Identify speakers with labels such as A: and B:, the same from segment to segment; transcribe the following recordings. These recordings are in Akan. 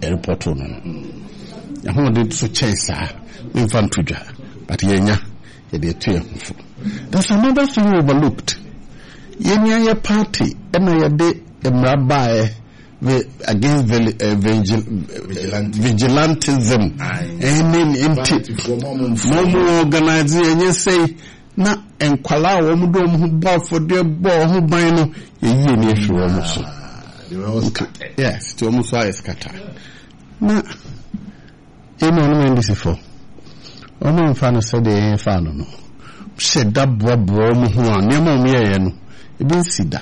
A: report no ho de so chesa infantry but yenya de to yefo. There's another thing overlooked. Yenya ye party and ya de emrabae against vigilantism and organizing and say na enkwala wo mu do mu ba for the ball who buy no ye ni ehwe wo mu so. Yes, to almost why scatter. Na no this for. Omo fan said the fan no. Said that bro mu ho anema mu ye no. E bi sida.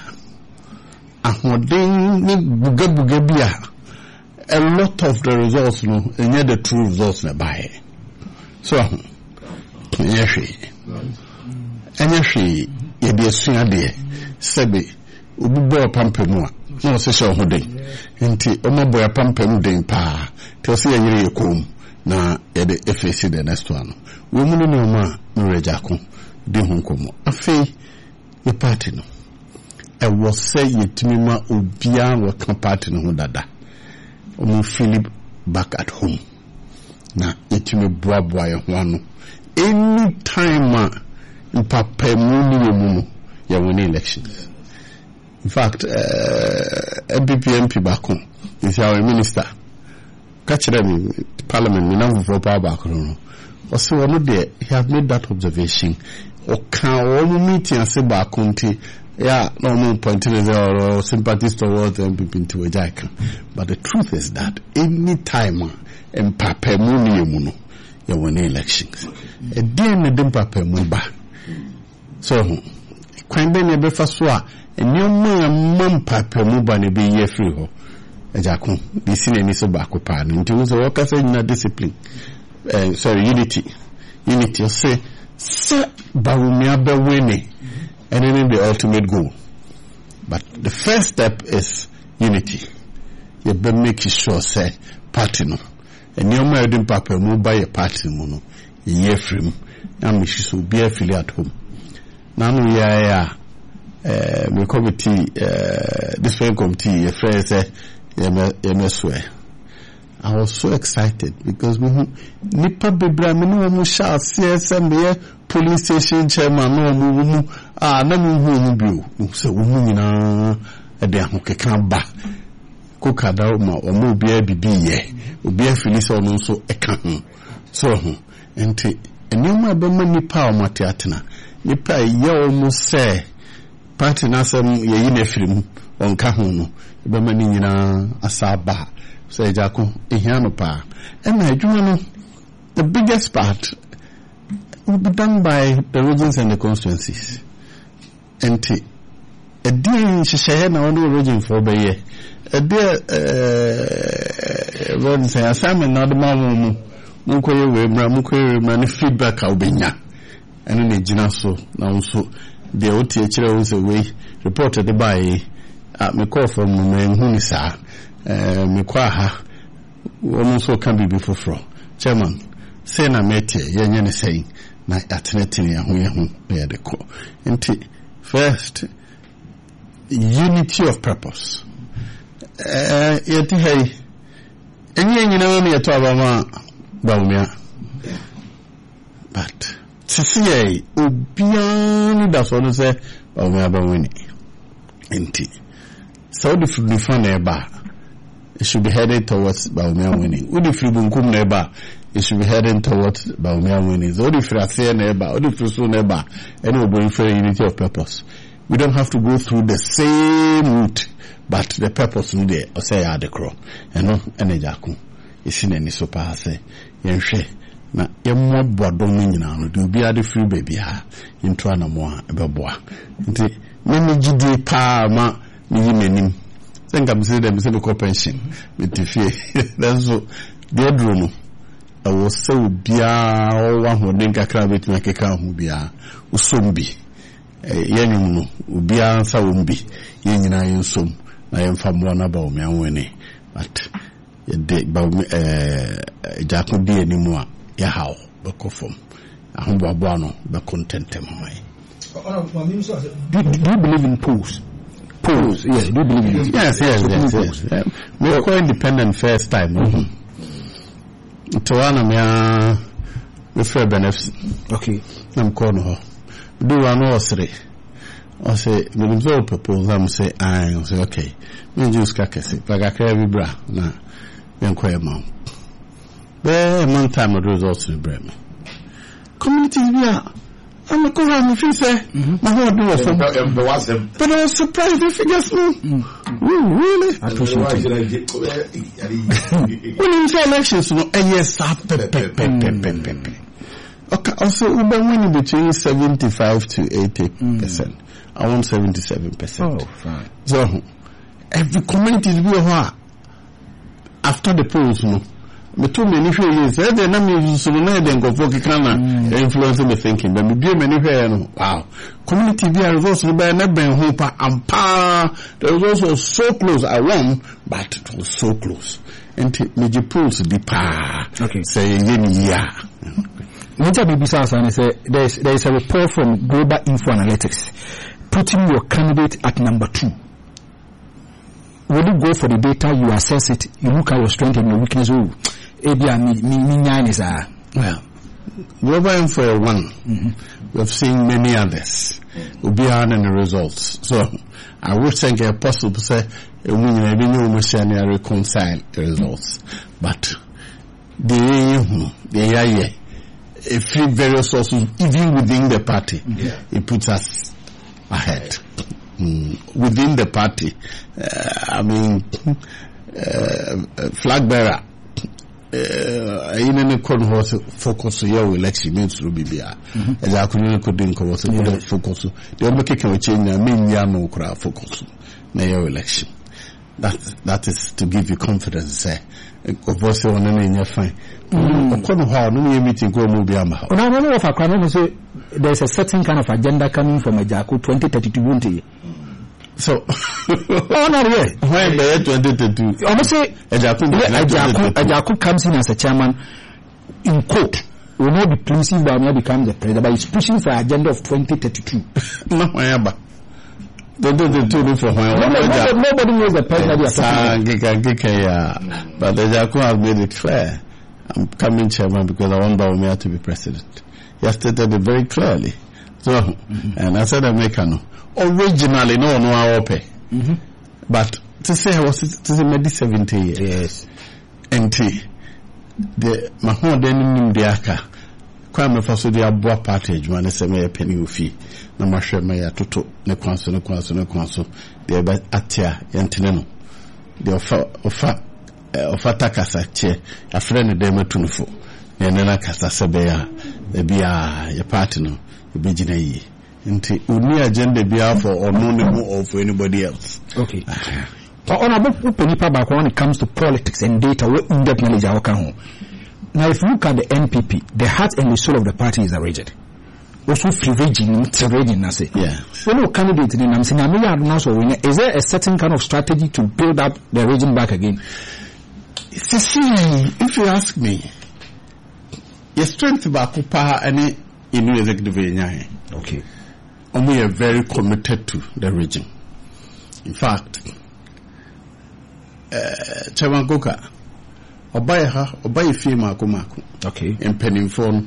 A: Ahoden ni buga bia. A lot of the results no, and the true results na buy. So yes. Anyahwe ye de asua de sebe obubo pampemu a no se sho hoden nti omobo pampemu den pa te o se yire yekom na ye de efesi the next one wo mu no ma no rejako de hunkomo afi ye party no e wo se yetimi ma obia wo kan party no ho dada omo Philip back at home na yetimi boaboa ye ho ano anytime Papa Muni ya winning elections. In fact, MPP back home is our minister. Catch them in Parliament, we now for power back home. Also, one of the he have made that observation. Or can all meeting and say back county, yeah, no more pointing or sympathies towards MPP into a jack. But the truth is that any time in Papa Muni ya winning elections. A dear Nedem Papa Mumba. So, when they never first saw a new man papa mubani be ye free ho. A jackum, be seen any so back with pan into the workers in a discipline. Unity. Unity, say, Sir Barumia Bewene, and then the ultimate goal. But the first step is unity. You better make sure, say, party no. And your married papa move by a party mono, ye free. And she should be affiliate at home. Nanu me committee this friend committee a friend say MSW. I was so excited because nipa bebra me no mo sha CSM police station chairman no mo na me hu bio so wo nyina e de ahokeka ba kokada ma omo bia bibi ye obi afili so no so e ka ho so ho enti enuma be ma nipa o mate atena nipa ye almost say party na sam ye yi na firim onka ho no be ma ni nyina asaba say jako ehia no pa and adwuma no the biggest part will be done by the regions and the constituencies enti edin sheshe na wono region for be ye road say assignment na de ma mu munkoye we mra munkoye ma ne feedback a obenya ene ne gina so na nso de oti a kire wo say we reported by me call from me hu ni sa me kwa ha wo so kan bibi foforo chairman say na mete ye nye ne say na atenetene ya hu ye de ko enti first unity of purpose yeti hey enye nyina me to abama Baumia. But Sisiye Ubiani that's what say Baumia Bawini. Inti. So the fun neighbor it should be headed towards Baumia winning. Would if you bunkum neighbor it should be heading towards Baumia winning. So if you are saying neighbor, or if you so neighbor, and we're going for unity of purpose. We don't have to go through the same route, but the purpose in there or say the crow. And no energy. Isine ni so pa se yenhwe na yemmo bodom nyina no de obi ade free baby ha into anamo a ebeboa nti me gidi pa ma ni yimanim senga mse dem se be pension metifie that's so de dro no awo se obia o wa ho den kakra betima keka ho bia usombi yenyum no obia nsa wombi yenyina yensom na yemfa mo na ba o me anwene but de ba jako di enimu a ya hawo be kofom ahombo no be contentem mai. Do you believe in polls
B: polls. Yes, do you believe in it?
A: Yes. We call independent first time. Tawana me fair benefits.
B: Okay.
A: I'm calling her. Do one or three. I say, me do propose. I'm say, I say, okay. Me just kakesi. But I carry bra na. Me inquire mom. But one time I results in Bremen. Communities we are. I'm a go around if you say, my whole do of but I was surprised the figures. Really?
B: I appreciate it.
A: When you say elections, no, yes, okay, also, we're winning between 75 to 80%. I want 77%.
B: Oh, fine.
A: So, every community we are after the polls, no. But too many years, they're not using then go for influencing the thinking. But we many no. Wow. Community we are also by never hope and power. There was also so close. I won, but it was so close. And major polls the power.
B: Okay.
A: Say yeah.
B: There is a report from Global Info Analytics putting your candidate at number 2. When you go for the data, you assess it, you look at your strength and your weakness. Well,
A: Global Info 1. We've seen many others. We'll be on the results. So I would think it's possible to say we reconcile the results. But the free various sources, even within the party, it puts us ahead. Within the party, I mean, flag bearer, in any was focus on your election means to be there. As I couldn't focus. The only can change the main yano crowd focus on your election. That is to give you confidence. Say, of course, on any fine. Meeting go move beyond.
B: I don't know if I can say there's a certain kind of agenda coming from a Jaco 2032.
A: So,
B: oh no, yeah.
A: When the year 2022,
B: I must say a Jaco comes in as a chairman in court. Will not be pleased if Bamia becomes the president, but he's pushing for an agenda of 2032.
A: No, whatever. Nobody knows
B: the president.
A: But the Jaco has made it clear. I'm coming chairman because I want Bawumia to be president. He has stated it very clearly. So, and I said, originally, no, I open. But to say I was to say maybe 70 years.
B: Yes.
A: And the Mahon then the Aka. Kwame for the Abua party, one is a mere penny fee. No masha maya toto, no council. The about Atia, Yantineno. The offer. Ofata kasa che a friend dem tunfo na nana kasa sebea e bia your party no e bigina yi nti uni agenda bia for or no or for anybody else.
B: Okay. On about nipa back when it comes to politics and data, what in-depth knowledge I can. Now if you look at the NPP, the heart and the soul of the party is rigid. Also privileging trading as it.
A: Yeah.
B: So candidate in I'm saying is there a certain kind of strategy to build up the region back again?
A: If you ask me, your strength about power and in executive.
B: Okay.
A: And we are very committed to the region. In fact, Chairman Goka, Obay Fima Kumaku.
B: Okay.
A: And penning phone.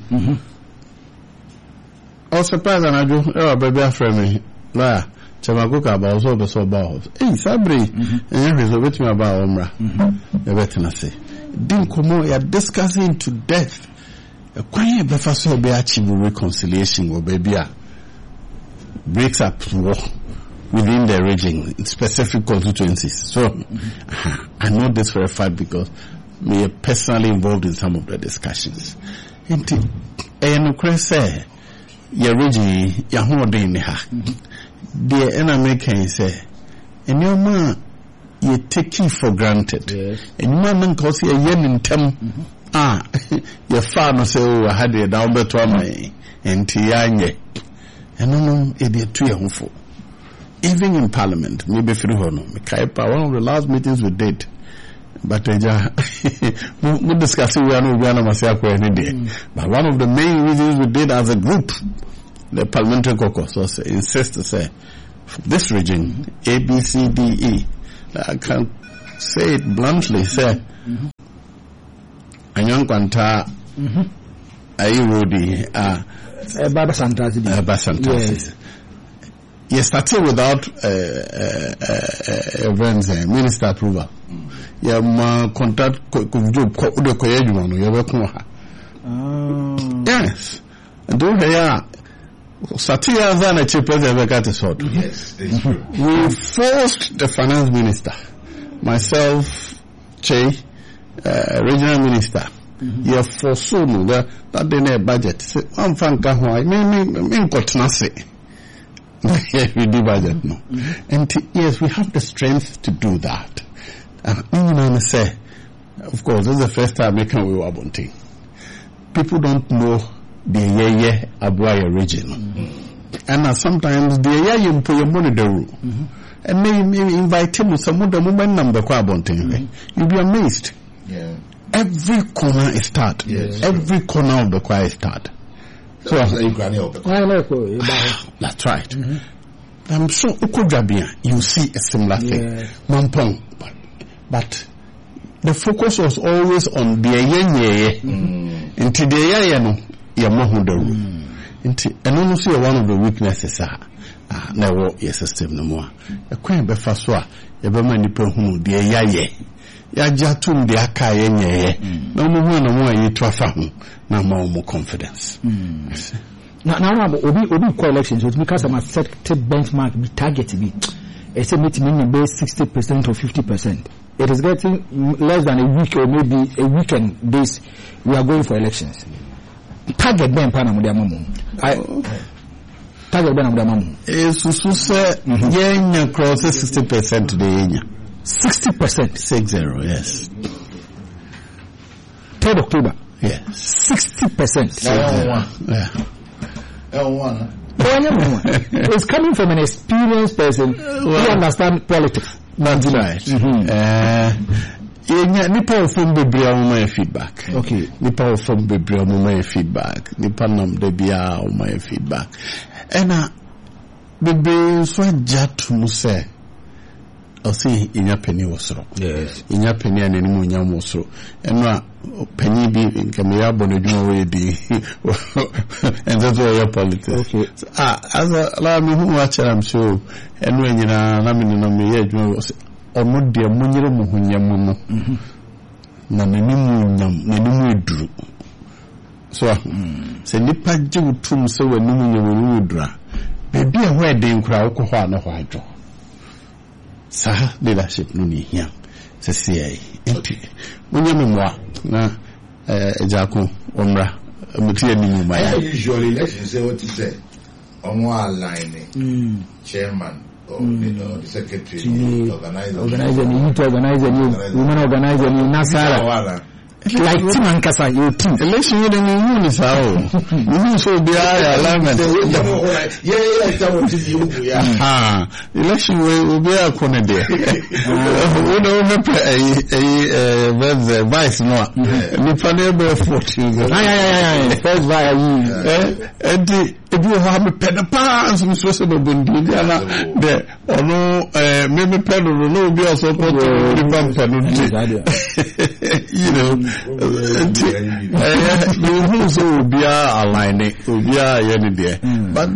A: I was surprised and I do, baby, friend me. La. Chamagoka about so the so balls. Hey, Sabri, and every so with me about Omra. The veteran say, Dim Kumo, you are discussing to death. A quiet befaso be achieving reconciliation or baby breaks up war within the region, in specific constituencies. So, I know this for a fact because we are personally involved in some of the discussions. And I say, your region, your whole day in the the enemy can say, and your man, you take it for granted.
B: Yes.
A: And man, cause you're yen in tem. Your father say, oh, I had a down better my and Tianye. And no, it too young for. Even in Parliament, maybe through Hono, Mikaipa, one of the last meetings we did. But we discussing we are no any day. But one of the main reasons we did as a group, the parliamentary caucus was insist to say this region, A, B, C, D, E. I can say it bluntly, say, Anyan Kwanta, Ayurodi,
B: Baba Santazi.
A: You started without minister approval. You contact yes. And do they Satya Zana Chief President got a sword.
C: Yes, that's true.
A: We forced the finance minister, myself, Che, regional minister. You foresaw that they need budget. I'm thanking why. Me got nothing. Yes, we do budget no. And yes, we have the strength to do that. Say, of course, this is the first time we can we bunting. People don't know the Yeye Abuaya region. And sometimes the Yeye put your money the room. And maybe invite him to some of the moment number kwa bunting. You'll be amazed.
C: Yeah.
A: Every corner is start.
C: Yes,
A: every corner of the choir is start. So
C: That's
A: right. I'm sure Ukujabia, you see a similar thing. Mampong. But the focus was always on the Yeye. Until the Yeye no Yamahudaru. And also one of the weaknesses never yes system no more. A queen befaswa, Yabama Nipehu, the Yeye. Yajatum the Akaye, no more you trafa, no more confidence.
B: Now, Obi co-elections, because I'm a set benchmark, be targeted me. It's a meeting base 60% or 50%. It is getting less than a week or maybe a weekend days. We are going for elections. Target Ben Panamudiamamu. Target Ben Abdamamu.
A: Susa, Yenya crosses 60% today.
B: 60%.
A: 60, yes.
B: 3rd October.
A: Yes.
B: 60%.
A: Yeah.
B: It's coming from an experienced person who understands politics.
A: That's right. Nipa from Biblia feedback.
B: Okay.
A: Nipa from Biblia feedback. Nipa nam debia my feedback. And Biblia so jatu muse. I see in your penny was wrong.
B: Yes.
A: In your penny and any more yam was wrong. And penny be in Camilla Bonneau already. And that's why your politics.
B: Okay.
A: As a allow me who watch I'm sure. And when you are nominated, was almost dear Munira Muhunyam. Nanu drew. So, say Nipa Jew Tum so when you would draw. Baby, a wedding crowd, no white. Sir, leadership no ni here. Say, when you memoir, na Jaco, Omra,
C: usually elections say what you say. On one line, chairman or the secretary,
B: organize a new women organize a new Nasara. Like Tim and Kasa, you team.
A: Election with the moon is how. You so be alignment. Election will be a corner there. We don't have a vice no. We panel 14. First via if you have a pen pass, we supposed to be there. Or no, maybe pedal no be also put you know. So be aligning, be there. But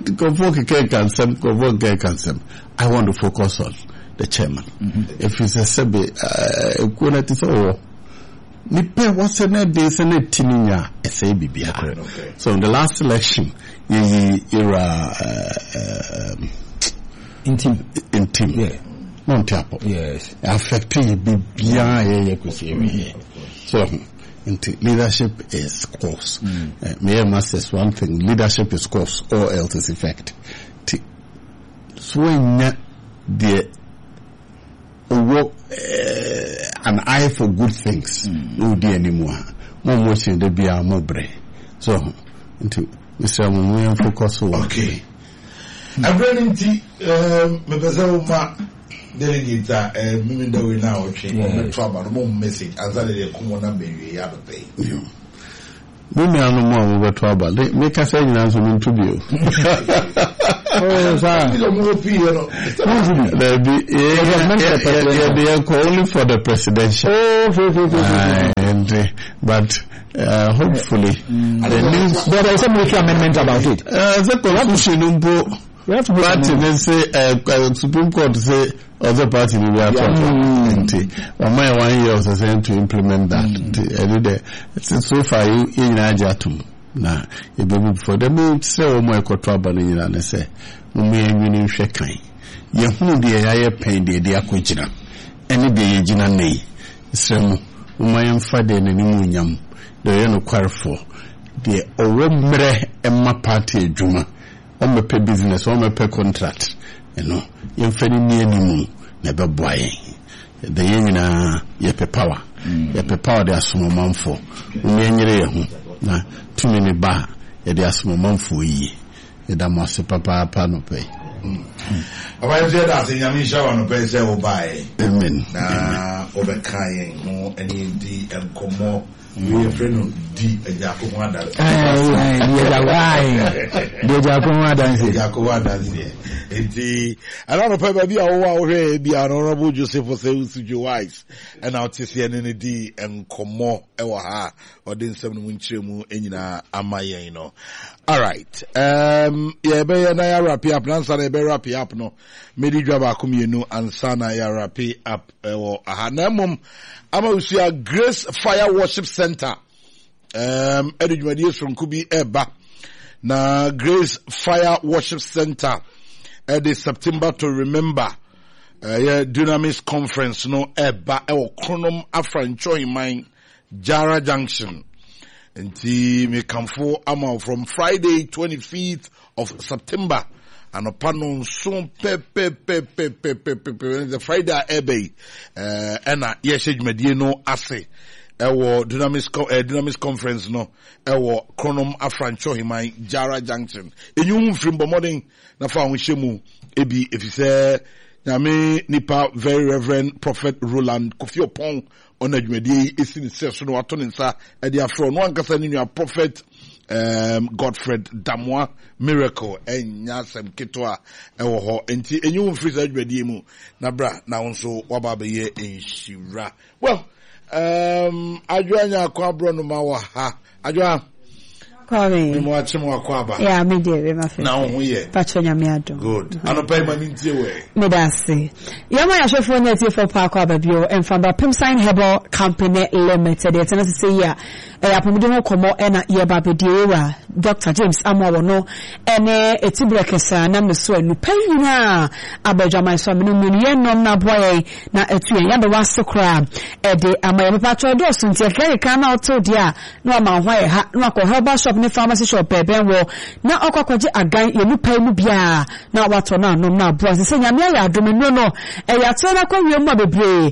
A: I want to focus on the chairman. If it's a sebe, quality so Nipe was a days and a tininya, SABB. So in the last election, era in team, yeah, non tapo, yes, affecting BBI. So, leadership is course. Mayor Masters one thing, leadership is course, or else is effect. So when the an eye for good things, no dear anymore. More watching the beer more brain. So, into Mr. Mumu focus on.
C: Okay. I'm running tea, delegate Miminda will now change trouble, more message as I come on and be the other day.
A: Women are no more over trouble. Make us say an answer to you. only for the presidential. But hopefully
B: there is a military amendment about it.
A: The constitution party they say Supreme Court say other party will have my 1 year was saying to implement that. So far in Najatum. Na ebebu for them say o mo ekoto abano nyina ne say mo enwini hwe kan ye hunu de yaye pen de akogina ene de ye gina nei semu o mayen fa de nanimu nyam de ye no kwarfo de owo mre emma party adwuma o mepe business o mepe contract eno ye mfani ni animu na beboa yen de ye nyina ye pe power de asomanfo o me nyere ye hu na tumi ni ba e de asomanfo yi e da mo ase papa no pe
C: abaye se da se nyame shawa no pe se wo bae
A: amen
C: na obekan ho eni di enkomo we friend di Jacob Adan Jacob Adan enti ala no pe ba bia wo ahwe bia honorable Joseph Oseusujo wise and out see ene di enkomo e wo ha odin nsem no nchiremu enyina amayen no. All right. Yeah, be na ya wrap up. Nansa na be wrap up no. Medi dwa ba komienu ansa na ya wrap up wo aha na mum ama usia Grace Fire Worship Center. Edujumadi sonkubi eba na Grace Fire Worship Center September to remember yeah Dunamis conference no eba ewo Kronom Afrancho Himan Jara Junction. Nti me kamfo ama from Friday 25th of September and upon soon the Friday ebe ena yeshej medie no ase ewo Dunamis conference no ewo Kronom Afrancho Himan Jara Junction enyum from bomodin na fa honhemu ebi efise nyame nipa very reverend prophet Roland Kofi Opon on adwumadi esi ne se so no ato ne nsa e de afro no ankasa ne nua prophet Godfred Damoa Miracle enya sem ketoa ewo ho enti enyum free sa adwumadi mu na bra na wonso waba be ye enhira well adwanya akwa bro no ma wa ha adwa
D: Kwame.
C: Me mo achimo akwaba.
D: Yeah, me dey my friend.
C: Na ho ye.
D: Pacho nyame ado.
C: Good. Anopai ma nintie we.
D: Me da se. Yama ya shofo na tie for pa akwaba bio enfamba Pimsign Herbal Company Limited. Yet na say ya apomdo ho komo na ye ba bediewa Dr. James Amwa no ene etibrekesa na meso anu panyina abadwaman so amenu ye nom na boye na etuen ya be wasekra de amaye pacho do so ntie kerika na oto dia no ama hwa ye ha no akọ herbal shop ne pharmacy shop ben wo na okwakoje agan ye nupa mu bia na wato na nom na boa se nyame ya adomenu no ya to na kwa wie mu bebre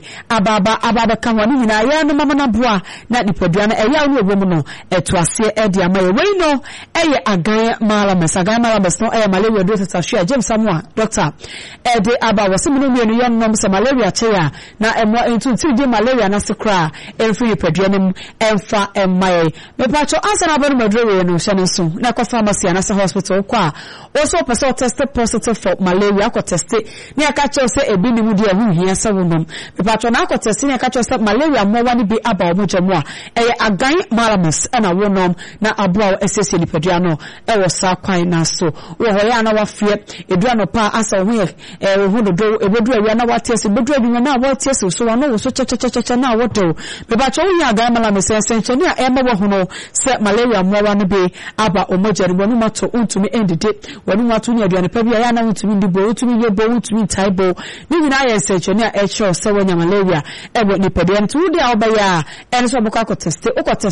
D: ababa kan wani nyina ya no mama na boa na dipadua na ya no obo mu no eto ase e de amaye we no eye agan malames no eye malaria do tata James Samuel doctor de aba wose mu no mienu ye nom se malaria che ya na emo entu ti de malaria na sekra enfiri dipadua nem emfa emaye me pacho asa na bono madre no shane so na kwa pharmacy na hospital kwa also person tested positive for malaria ko teste ni aka cho se ebi ni mu de hu hia se wonom me pacho na ko teste ni aka cho se malaria mo wani bi aba omo jamu a eye agan malames na wonom na aboa esese ni padua no e wo sa kwan na so wo ho ya na wa fie edua no pa asa ho hu do ebodu awia na wa tiese bodu adwuma na wa tiese so wa no wo so cha na wo do me pacho wo ya agan malames sense ni a e ma wo hu no se malaria mo wani bi aba omo jaru wonu mato untumi endide wonu mato ni aduane pa bi ya na untumi ndibo untumi yebo untumi taibo ni nyina ya sense ni a e cho se wonya malaria e bo ni padua ntu de a obaya e so bokwa ko teste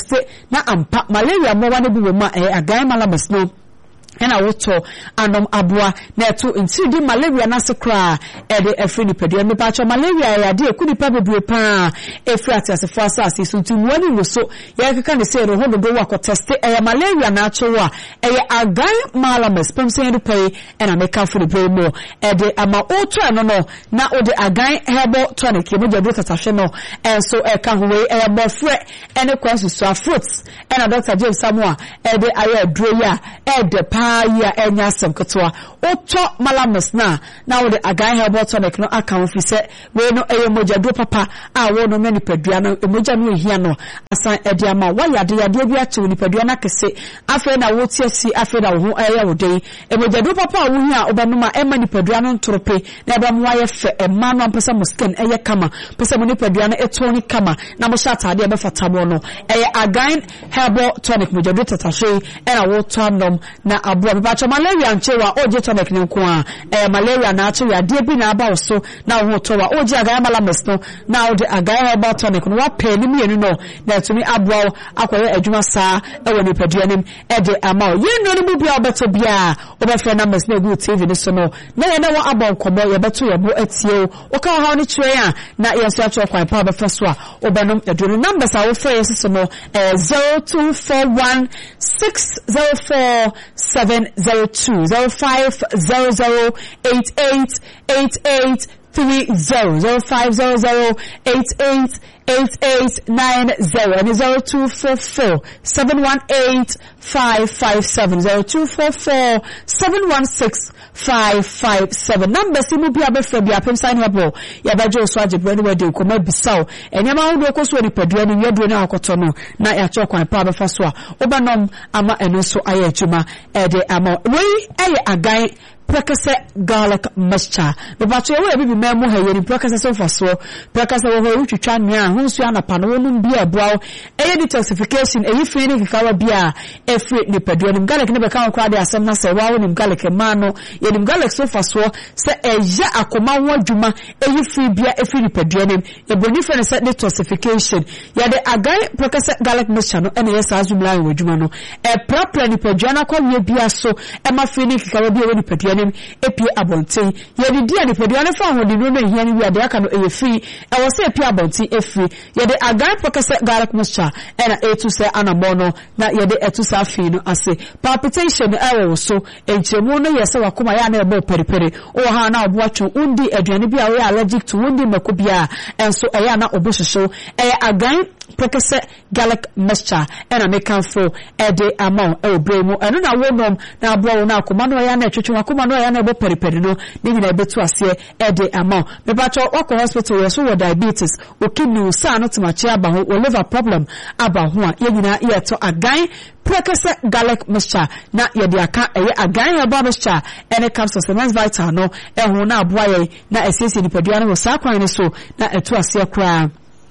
D: na ampa malaria mo wani bi wo ma agan malames no ena woto anom aboa na eto nti di malaria na sekra de efri ni pedua me pacho malaria ya de ekudi pa bebre pa efri atasefo asase so nti woni wo so ya keka ne se ro hodo do wa ko test malaria na achewa agan malames pem se ndo pay ena make for the brain more de ama oto eno no na ode agan herbal tonic ye mo de tatahwe no enso ka ho we bofre ene kwasu so fruits ena Dr. James Samuel de aye adro ya de ya enya sem kotwa oto malamus na wo de agan herbal tonic no account fi se we no moja do papa a wo no mani padua no moja no ehia no asan ede ama wa yade bi atu ni padua na kese afa na wo tie si afa na wo ho eye wo de moja do papa a wo hia obanuma e mani padua no ntorope na ba mo aye fe e ma no ampesa mo skin eye kama pesa mo ni padua no etoni kama na mo sha tade be fata mo no eye agan herbal tonic moja do tatashe e na wo tonom na abo ba cha malaria nchewa oje tonic ni nko a malaria na ato yade bi na aba so na wo to wa oje agan malamus no na wo de agan herbal tonic no wa pe ni mienu no na tumi abo akoye adwuma saa e wo ni padua nim e de ama ye no ni bu bia obeto bia obefe na mas na gu TV ni so no na ye na wa abo komo ye beto ye bo atie o ka ha ni tire a na ye so atwa kwan pa obefa so a obenom adwuma numbers a wo frɛ ye so no 0241 604 702 0500888830 0500888890 and 0244 718 557 0244 716 557 numbers imu bia be fra bia pem sign up ya ba jo so ajebre no we ko ma bisaw enyama ho do ko so ni padua ni yedro na akoto no na ya chokwan pa be fa so a obanom ama eno so aye adwuma e de ama we eye agan Prakasa garlic mixture. The battery will be memo here in Prakasa so far so. Prakasa will try near who's yana panonum beer brow. A detoxification, a feeling cover beer, a free nipper. Garlic never come crowd as some nasa wow in garlic and mano. Yedim garlic so far so. Say a ja akoma juma, a free beer, a free nipper. A bonifant set detoxification. Yade agai Prakasa garlic mixture, and yes, as you lie with Jumano. A proper nipper, Jana call ye beer so, and my feeling cover beer with nipper. Epi abonten ye de dia ne pedua ne fa ho de no hia ne wi ade aka no e free e wo se epi abonten e free ye de agan Prakasa garlic mixture e na etu se anamo no na ye de etu sa fi no ase palpitation e wo so enchemu no ye se wakoma ya na e bo periperi o ha na obo atwo undi aduane bi a we allergic to undi makobia enso e ya na obososo e agan Prakasa garlic mixture e na make am for e de amount e obremu eno na wonom na abo na akoma no ya na etwetwe akoma no ya na ebo periperi no ni na betu ase e de amount me ba cho wako hospital we so wo diabetes o kidney sa no timachi aba ho o liver problem aba ho a ye nyina ye to agan Prakasa garlic mixture na ye de aka eye agan ya ba mixture ene capsules Semence Vital no e ho na aboa ye na esiesie nipadua no sa kwan ne so na etu ase kra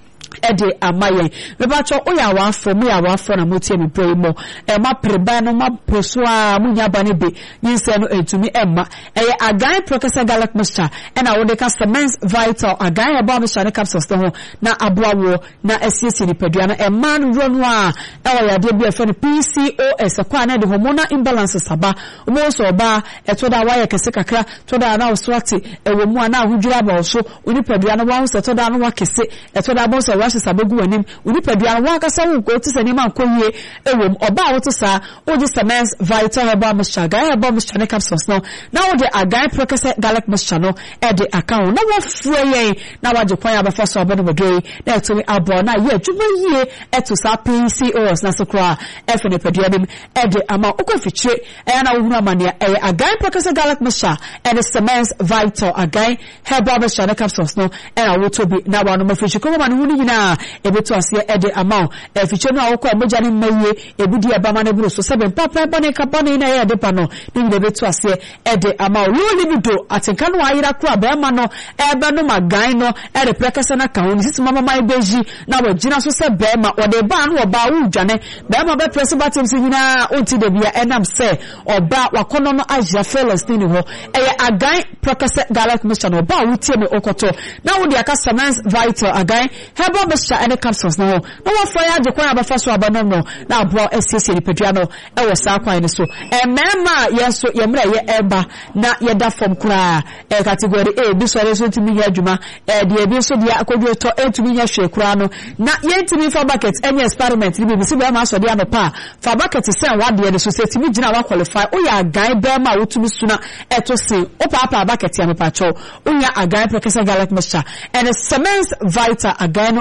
D: ede amaye mebacho oya wa fo me ya wa fo na motie me pray mo e ma preba no ma poso a munya ba ne be yinse no etumi emma eye agan Prakasa garlic mixture e na wo de ka Semence Vital agan ya ba mixture ne capsules to ho na aboa wo na esiesi ni padua no e ma no ro no a e wo ya de bi e fe no PCOS kwa na de hormonal imbalance saba mo so ba e to da wa ya kese kakra to da na wo swati e wo mu ana ahudwira ba so oni padua no wa ho se to da no wa kese e to da bo so wa sabogu wanim oni padua no wa kasa wo ko tise ni man koyie e wo oba wo to sa wo je Semence Vital herbal mixture ga herbal mixture ne capsules no na wo de agan Prakasa garlic mixture no e de account na wo fure ye na wa je kwan abafa so obodo bodoi na to me abo na ye adwuma yie e to sa PCOS na so kra e fe ne padua nim e de ama okofichire e na wo hunu amania e agan Prakasa garlic mixture e de Semence Vital agan herbal mixture ne capsules no e na wo to bi na wa no mafichi ko ma no hunu nyina ebetu ase ede amount fiche no awoko emoja ni maye ebudi abama ne buru so sebe papa bane kabane na ye de pano ni de betu ase ede amount lo ni bido atenka no ayira kura ba ma no ebe no magan no e de Prakasa na kan ni sisi mama mai beji na wo gina so se be ma o de ba no oba wu dwane be ma be press batem si nyina onti de bia enam se oba wakono no aja Philistine ho eye agan Prakasa garlic mixture no ba wu tie me okoto na wo de aka Semence Vital agan herbal mixture ene capsules no wa fa ya je kwan abafa so abanom no na abo esiesie nipadua no e wo sa kwan ne so mema yeso yemra ye eba na ye da form kura category A bi so reso ntimi ya adwuma de bi so dia akodwo to entimi ya hwe kura no na ye ntimi fa bucket any experiment ni bi si be ma so dia no pa fa bucket sen wa de so se timi gina wa qualify o ya agan be ma wotumi suna eto se o papa bucket ya me pa cho o ya agan Prakasa garlic mixture and Semence Vital agan no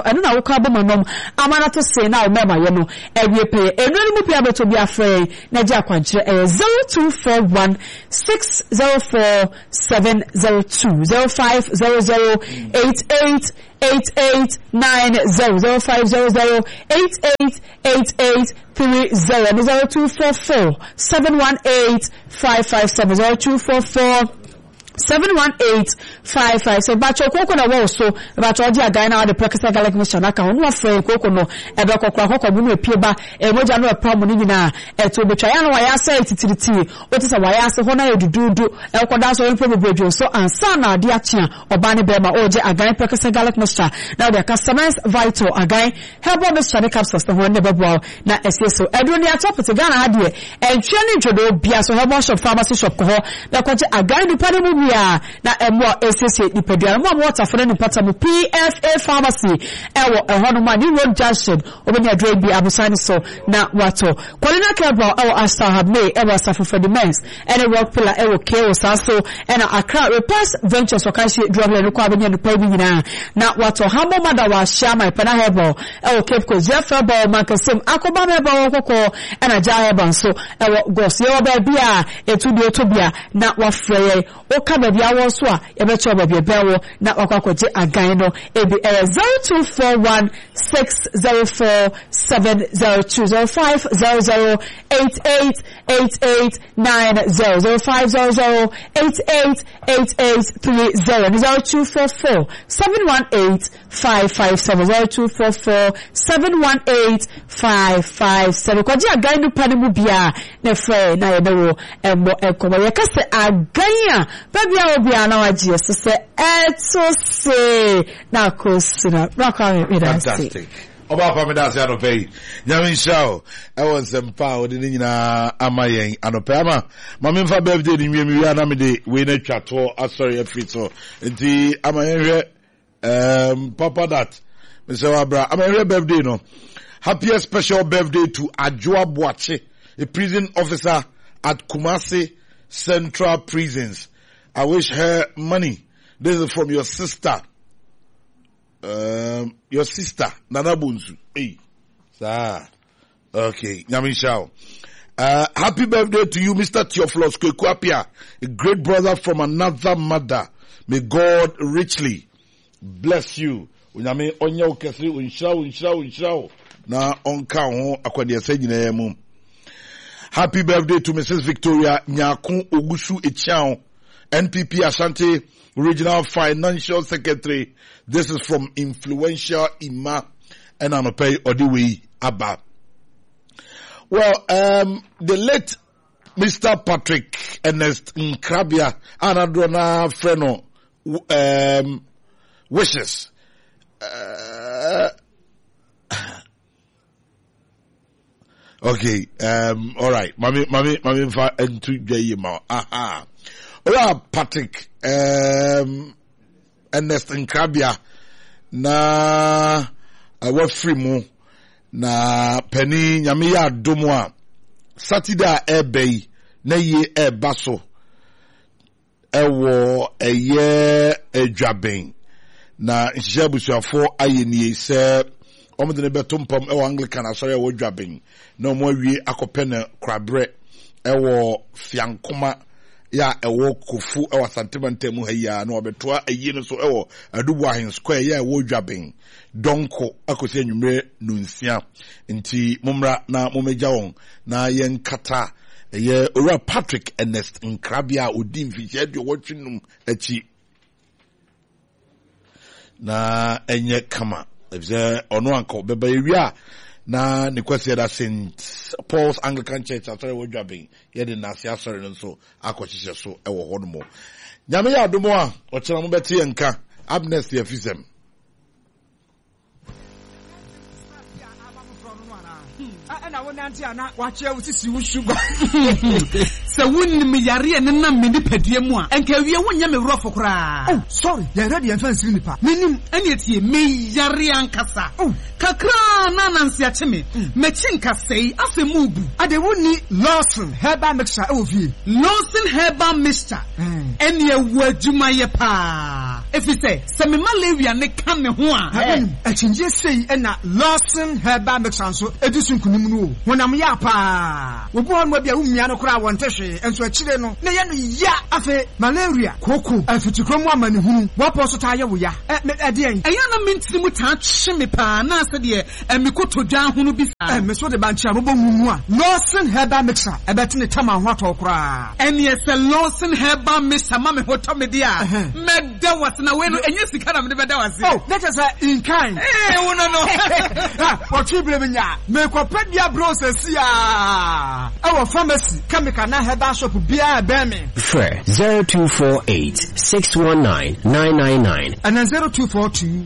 D: eno na wo ka bomanom amana to say na o mema ye no ewie pay enu ni mu pia beto bia frɛ na gya kwankire 0241 604 702 0500 88 8890 0500 8888 30 and 0244 718 557 0244 718-557 so bacho koko na wo so bacho oji agai na the practice gallic mission aka ho no afre koko no ebe kokora koko bu no epie ba moja no epam no nyina eto betwa ya no wa ya say titiriti o ti say wa ya se ho na edududu ekoda so mpem bedwo so ansa na ade achia oba ne be ma oji agai practice gallic mission now the customers vital agai help us share capsules to ho ne bebo na esieso edu ne atop te Ghana ade entwe ne dwodo bia so help shop pharmacy shop ko ho na kwaje agai du pade mu na emo esese nipadua mo water for ne pata mu PFA pharmacy ewo eho no ma ni road junction obeni adre bi abusani so na wato Kolina Kebra ewo Asta Habme ewo Safu for the Men's ene rock pillar ewo Keo Saso ena Accra Repass Ventures Okashi drug le kwa benya no pa bi nyina na wato Hambo Mada wa Shama Pana Hebo ewo Cape Coast Jeff Ball Makasem Akoba Hebo kokko ena Ja Hebo so ewo Gosi ewo ba bia etudio tobia na wafreye oka baby awo so a yebecho baby ebewo na wakwakoje agan no ebi 0241 604 702 0500 8888 90 0500 8888 30 0244 718 557 0244 718 557 kwaje agan no pa ne mu bia na frɛ na yebewo embo ekoba yekase agan a baby obia na waje se eto se na kosira rakwa me da
C: fantastic oba fa me da se anope nyame show e won sempa o de nyina amayen anope ama ma me mfa birthday ni nwie mi na me de we na twato asori afito nti amayen hwe papa that me say abra amayen birthday no happiest special birthday to Ajua Boache, a prison officer at Kumasi Central Prisons. I wish her money. This is from your sister. Nana Bunsu. Hey. Sir. Okay. Nyamishao. Happy birthday to you, Mr. Theophilus Kwekuapia, a great brother from another mother. May God richly bless you. Unyame onya ukesi unshao. Na onka ho akwade asagina mu. Happy birthday to Mrs. Victoria Nyakun Ogusu Echiao, NPP Ashanti Regional Financial Secretary. This is from Influential Ima and Anope Odiwe Abba. Well, the late Mr. Patrick Ernest Nkrabia Anadrona Freno wishes. Okay, all right. Mami fa entu dwaye ma. Aha. Oya Patrick Ernest Nkrabia na wafri mu na penny nyame ya domo a Saturday ebei na ye ebaso ewo eye edwaben na nhyebusuafo ayenie se omde ne betompam ewo Anglican asori ewo dwaben na omo awie akopene krabre ewo fiankoma ya ewo kofu ewo santimenta mu haya na obetoa ayi no so ewo adubu ahen square ya ewo dwaben donko akosi anwumre nunsia nti mumra na mumeja won na yenkata ye ora Patrick Ernest Nkrabia odi mfiche de wotwinum achi na enye kama ebze ono anko beba ewia na ne kwase da St Paul's Anglican Church atore wodwaben ye de nase asore nso akochiche so ewo hono nyame ya adomo a ochira mo beti enka Abnes Yefisem
B: And I want to watch out to see you sugar.
E: So when me yari and nam me pedie and can we won yam rough cry.
B: Oh, sorry, you're ready and fancy in the park. Meaning,
E: and yet ye me yari and kasa. Oh, kakra nanansi acheme. Mechinka say as a mubu.
B: I de wouldn't need Lawson herbal mixture of you.
E: Lawson herbal mixture. And ye word jumaya pa. If you say, some malaria ne come one.
B: I can just say, and that Lawson herbal mixture so edition kunimunu. When I'm yapa, we born with your umiano crowd one teshe, and so a chileno. Nayan ya afe malaria, cocoa, and for to come woman who what also tire we are at me at the end.
E: I am meant to touch me pa, Nasa dear, and me go to down who be and
B: Miss what about Charubo Lawson herbal mixture, a bet in the Tama what or cry.
E: And yes, a Lawson herbal mixture, Mamma Hotomedia. Medda was na wenu, and yes, you can't have never done.
B: Oh, that is in kind.
E: Eh, no, no.
B: What you believe ya? Make a pedia process ya. Our pharmacy, Kamikana herbal shop, beer, Bemi.
F: Fair 0248 619 999
B: and then 0242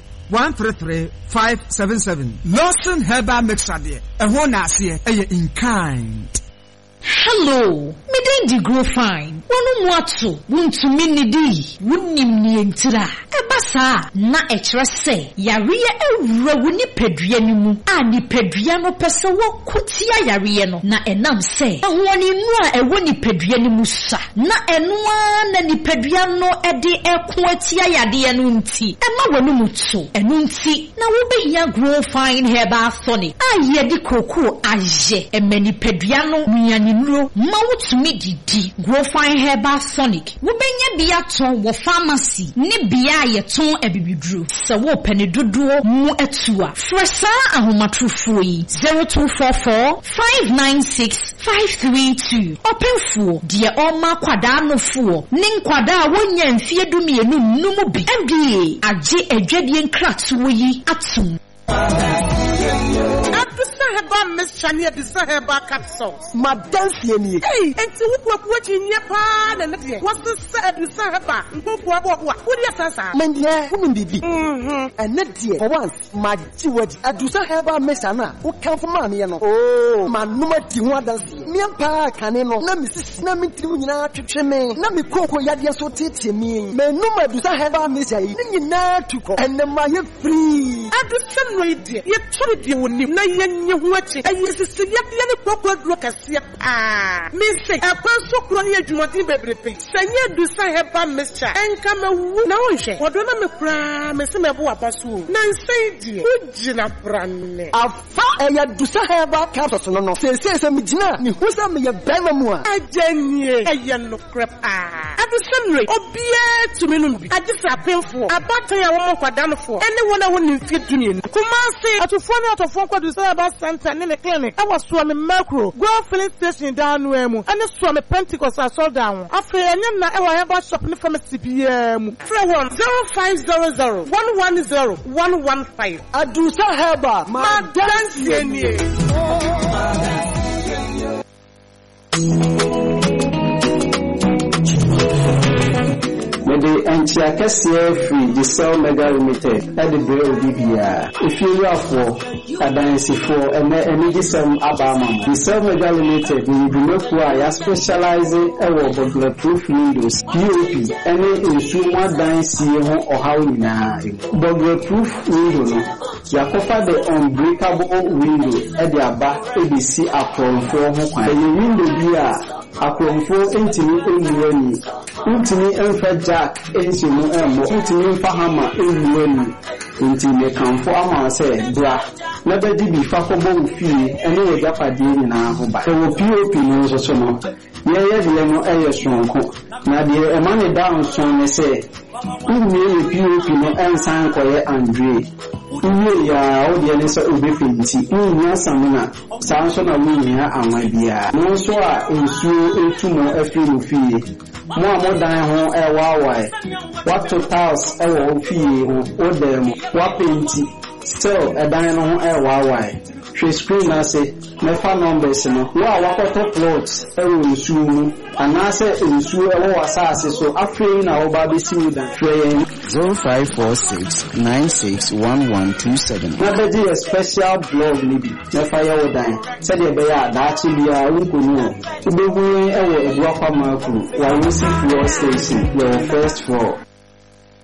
B: 133-577. Lawson herbal mixture there. And one last year, in kind.
G: Hello, me den grow fine. Wonu muato, wuntu minidi, wunim ni entira. Ebasa na ekyerese, yariye ewura woni pedua ni mu. A ni pedua no pese wo kutia yariye no na enam se. Ehwoni nu a ewo ni pedua ni mu sa. Na enua na ni pedua no ede eko atia yade no nti. Ema wonu muto, enu nti na wo behia grow fine herbal tonic. A ye di koko aje, emani pedua no nuani nuro ma wotumi didi grow fine herbal sonic wo benya bia ton wo pharmacy ne bia ye ton abibidru se wo pene dodo mu atua fresa ahomatrofo yi 0244 596 532 openfo de oma kwada no fo ne nkwada wonya mfie dumienu numu bi ndie age adwadie nkratowo yi atum
E: Herbal mixture near the Herbal capsules.
H: My dance here.
E: Hey, and to what in your pan and what's the Herbal? What do you say?
H: Mendia, woman be. And not dear, for once, my jewelry, I do Herbal mixture now. Who come from money? Oh, my number 1 dance. Me and Pa Caneno, Nammy, Nammy, Timina, Chimney, Nammy Coco Yadia so teach me. My number do Herbal mixture, you know to go, and then my free.
E: At the same rate, you told you wouldn't know watching. And you see, the proper look at Miss a person crying to what in baby. Say, you do say Herbal mixture and come a woman. What don't I promise me about Basu? Nancy, good Gina Brand.
H: I found a do Herbal capsules. No, say some Gina, who's a me a Bemamua.
E: I genuine a yellow crap. At the same rate, or be to me. I just a painful. A battery I won't go down for anyone I wouldn't fit union. Kumasi, at 4 out of 4 to say about Santa in the clinic. I was swimming macro, go filling station down Wemu, and the swim Pentecost I saw down. After I ever shopping from a CPM. 0500110 115.
H: I do so Herbal,
E: my dance
I: the Antiacasia free, the Cell Mega Limited, at the Braille BBR. If you are for Adansi for and some Abama, the Cell Mega Limited will be no choir specializing in burglar-proof windows, POP, any instrument dancing or how you now. Burglar-proof window, Yakofa the unbreakable window at the back ABC Akron for the window beer. Akron intimi ewuani intimi enfa jack ensimu emo intimi enfa hammer ewuani intimi kanfo ama se bra na bedi bi fa kobo fie ene ye gafade nyina ho ba ewo pop no so so no ye de no eye sonko na de e man down son ne se unu ye pop no ensan koye Andre unu ya o de ne se obefenti unu asamuna sanso na wu ya anwa bia no so a ensuo etumo afiru fie mo amodan ho ewawai what to tiles ewo fie ho odem wa painti still edan no ho ewawai hwe screen na say mefa numbers no wo a wakoto plots ewo nsu mu anase nsu ewo wasase so afei na wo ba be si with that
F: 0546961127
I: na be a special blog nibi mefa ye wo dan said e be ya daachi bia unkonu ubehu ewo ebuakwa maku wa wusi floor station your first floor